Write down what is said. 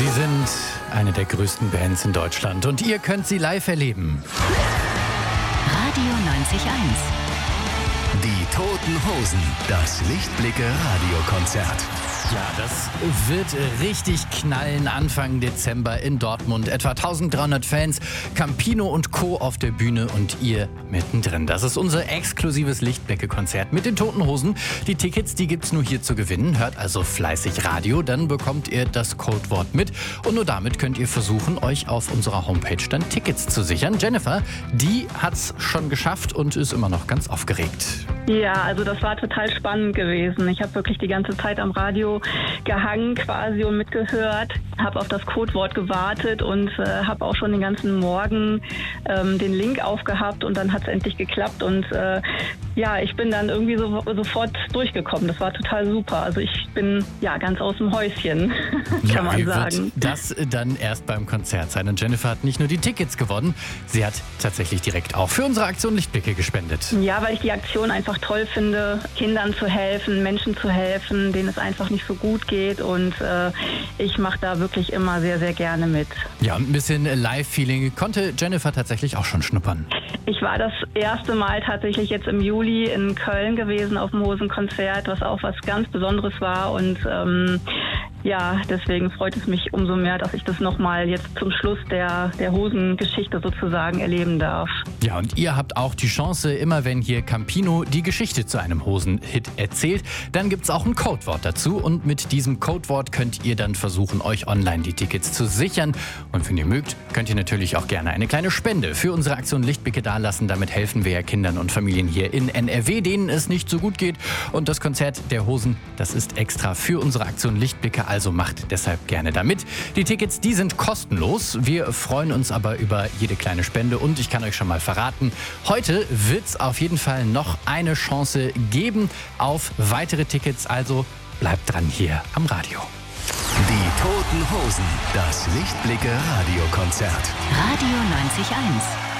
Sie sind eine der größten Bands in Deutschland und ihr könnt sie live erleben. Radio 90.1. Die Toten Hosen, das Lichtblicke-Radiokonzert. Ja, das wird richtig knallen Anfang Dezember in Dortmund. Etwa 1300 Fans, Campino und Co. auf der Bühne und ihr mittendrin. Das ist unser exklusives Lichtblicke-Konzert mit den Toten Hosen. Die Tickets, die gibt's nur hier zu gewinnen. Hört also fleißig Radio, dann bekommt ihr das Codewort mit. Und nur damit könnt ihr versuchen, euch auf unserer Homepage dann Tickets zu sichern. Jennifer, die hat's schon geschafft und ist immer noch ganz aufgeregt. Ja, also das war total spannend gewesen. Ich habe wirklich die ganze Zeit am Radio gehangen quasi und mitgehört, habe auf das Codewort gewartet und habe auch schon den ganzen Morgen den Link aufgehabt und dann hat es endlich geklappt und ich bin dann irgendwie sofort durchgekommen. Das war total super. Also ich bin ganz aus dem Häuschen, kann man sagen. Wird das dann erst beim Konzert sein? Und Jennifer hat nicht nur die Tickets gewonnen, sie hat tatsächlich direkt auch für unsere Aktion Lichtblicke gespendet. Ja, weil ich die Aktion einfach toll finde, Kindern zu helfen, Menschen zu helfen, denen es einfach nicht so gut geht und ich mache da wirklich immer sehr, sehr gerne mit. Ja, und ein bisschen Live-Feeling konnte Jennifer tatsächlich auch schon schnuppern. Ich war das erste Mal tatsächlich jetzt im Juli in Köln gewesen auf dem Hosenkonzert, was auch was ganz Besonderes war und deswegen freut es mich umso mehr, dass ich das nochmal jetzt zum Schluss der Hosengeschichte sozusagen erleben darf. Ja, und ihr habt auch die Chance, immer wenn hier Campino die Geschichte zu einem Hosenhit erzählt, dann gibt's auch ein Codewort dazu und mit diesem Codewort könnt ihr dann versuchen, euch online die Tickets zu sichern. Und wenn ihr mögt, könnt ihr natürlich auch gerne eine kleine Spende für unsere Aktion Lichtblicke dalassen. Damit helfen wir ja Kindern und Familien hier in NRW, denen es nicht so gut geht. Und das Konzert der Hosen, das ist extra für unsere Aktion Lichtblicke, also macht deshalb gerne damit. Die Tickets, die sind kostenlos. Wir freuen uns aber über jede kleine Spende und ich kann euch schon mal verraten, heute wird es auf jeden Fall noch eine Chance geben auf weitere Tickets, also bleibt dran hier am Radio. Die Toten Hosen, das Lichtblicke-Radiokonzert. Radio 90.1.